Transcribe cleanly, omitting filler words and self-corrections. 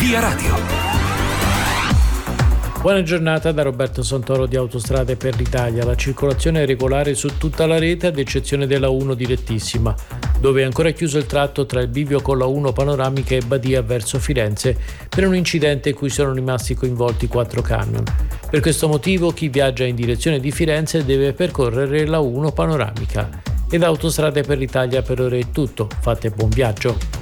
Via Radio. Buona giornata da Roberto Santoro di Autostrade per l'Italia. La circolazione è regolare su tutta la rete ad eccezione della 1 direttissima, dove è ancora chiuso il tratto tra il bivio con la 1 panoramica e Badia verso Firenze per un incidente in cui sono rimasti coinvolti 4 camion. Per questo motivo chi viaggia in direzione di Firenze deve percorrere la 1 panoramica. E da Autostrade per l'Italia per ora è tutto. Fate buon viaggio.